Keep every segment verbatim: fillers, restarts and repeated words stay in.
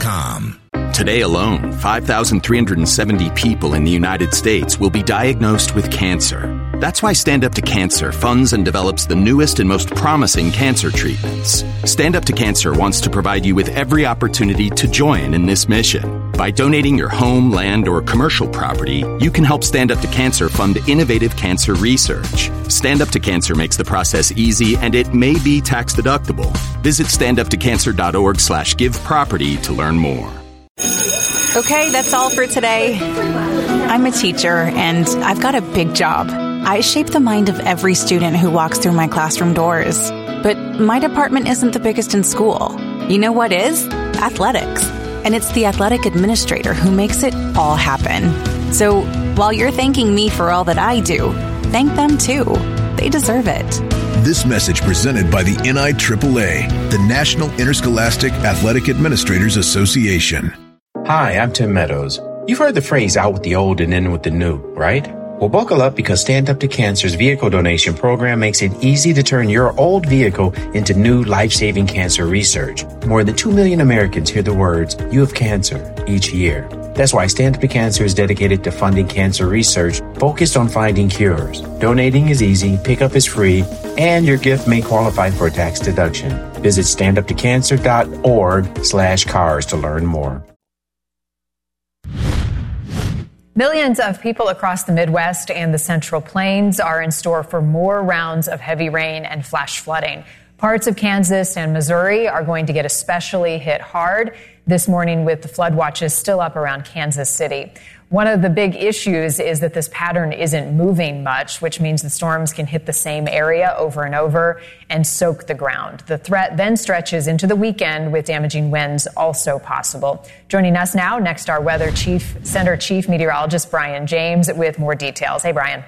com. Today alone, five thousand three hundred seventy people in the United States will be diagnosed with cancer. That's why Stand Up to Cancer funds and develops the newest and most promising cancer treatments. Stand Up to Cancer wants to provide you with every opportunity to join in this mission. By donating your home, land, or commercial property, you can help Stand Up to Cancer fund innovative cancer research. Stand Up to Cancer makes the process easy, and it may be tax deductible. Visit standuptocancer.org slash give property to learn more. Okay, that's all for today. I'm a teacher, and I've got a big job. I shape the mind of every student who walks through my classroom doors. But my department isn't the biggest in school. You know what is? Athletics. And it's the athletic administrator who makes it all happen. So while you're thanking me for all that I do, thank them too. They deserve it. This message presented by the N I triple A, the National Interscholastic Athletic Administrators Association. Hi, I'm Tim Meadows. You've heard the phrase out with the old and in with the new, right? Well, buckle up because Stand Up to Cancer's vehicle donation program makes it easy to turn your old vehicle into new life-saving cancer research. More than two million Americans hear the words, "You have cancer," each year. That's why Stand Up to Cancer is dedicated to funding cancer research focused on finding cures. Donating is easy, pickup is free, and your gift may qualify for a tax deduction. Visit standuptocancer.org slash cars to learn more. Millions of people across the Midwest and the Central Plains are in store for more rounds of heavy rain and flash flooding. Parts of Kansas and Missouri are going to get especially hit hard this morning with the flood watches still up around Kansas City. One of the big issues is that this pattern isn't moving much, which means the storms can hit the same area over and over and soak the ground. The threat then stretches into the weekend with damaging winds also possible. Joining us now, next, our Weather Chief, Center Chief Meteorologist Brian James with more details. Hey, Brian.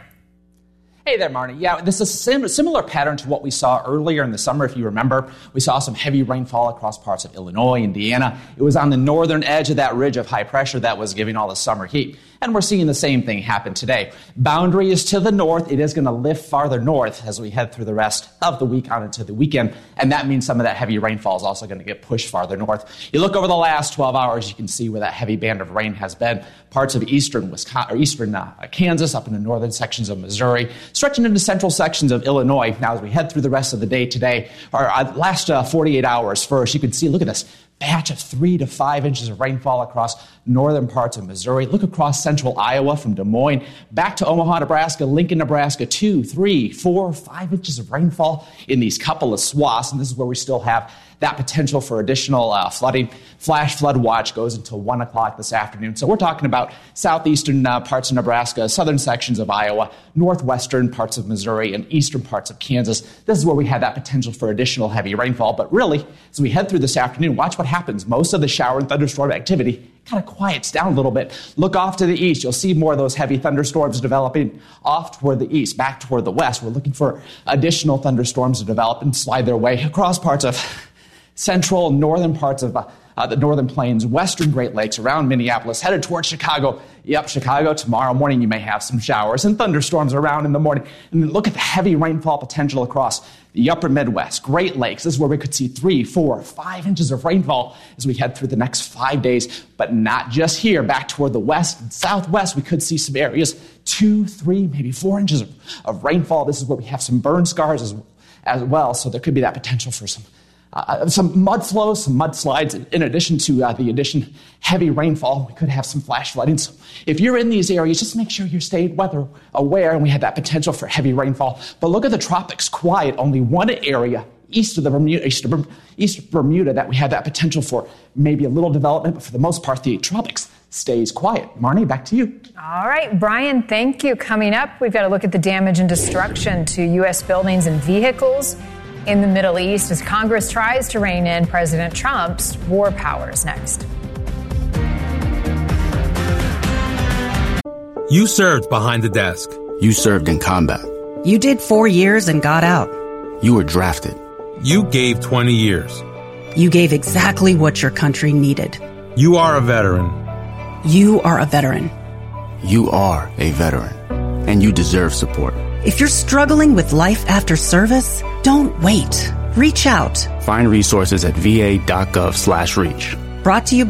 Hey there, Marnie. Yeah, this is a sim- similar pattern to what we saw earlier in the summer. If you remember, we saw some heavy rainfall across parts of Illinois, Indiana. It was on the northern edge of that ridge of high pressure that was giving all the summer heat. And we're seeing the same thing happen today. Boundary is to the north. It is going to lift farther north as we head through the rest of the week on into the weekend. And that means some of that heavy rainfall is also going to get pushed farther north. You look over the last twelve hours, you can see where that heavy band of rain has been. Parts of eastern Wisconsin, or eastern uh, Kansas, up in the northern sections of Missouri, stretching into central sections of Illinois. Now, as we head through the rest of the day today, our uh, last uh, forty-eight hours first, you can see, look at this batch of three to five inches of rainfall across northern parts of Missouri. Look across central Iowa from Des Moines back to Omaha, Nebraska, Lincoln, Nebraska, two, three, four, five inches of rainfall in these couple of swaths. And this is where we still have that potential for additional uh, flooding. Flash flood watch goes until one o'clock this afternoon. So we're talking about southeastern uh, parts of Nebraska, southern sections of Iowa, northwestern parts of Missouri, and eastern parts of Kansas. This is where we have that potential for additional heavy rainfall. But really, as we head through this afternoon, watch what happens. Most of the shower and thunderstorm activity kind of quiets down a little bit. Look off to the east. You'll see more of those heavy thunderstorms developing off toward the east, back toward the west. We're looking for additional thunderstorms to develop and slide their way across parts of central and northern parts of uh, uh, the northern plains, western Great Lakes, around Minneapolis, headed towards Chicago. Yep, Chicago, tomorrow morning you may have some showers and thunderstorms around in the morning. And then look at the heavy rainfall potential across the upper Midwest, Great Lakes. This is where we could see three, four, five inches of rainfall as we head through the next five days. But not just here. Back toward the west and southwest, we could see some areas, two, three, maybe four inches of, of rainfall. This is where we have some burn scars as, as well. So there could be that potential for some Uh, some mud flows, some mudslides. In addition to uh, the addition heavy rainfall, we could have some flash flooding. So if you're in these areas, just make sure you're staying weather aware, and we have that potential for heavy rainfall. But look at the tropics, quiet. Only one area east of the Bermuda, east of, east of Bermuda that we have that potential for maybe a little development, but for the most part, the tropics stays quiet. Marnie, back to you. All right, Brian, thank you. Coming up, we've got to look at the damage and destruction to U S buildings and vehicles in the Middle East as Congress tries to rein in President Trump's war powers. Next. You served behind the desk. You served in combat. You did four years and got out. You were drafted. You gave twenty years. You gave exactly what your country needed. You are a veteran. You are a veteran. You are a veteran, and you deserve support. If you're struggling with life after service, don't wait. Reach out. Find resources at va.gov slash reach. Brought to you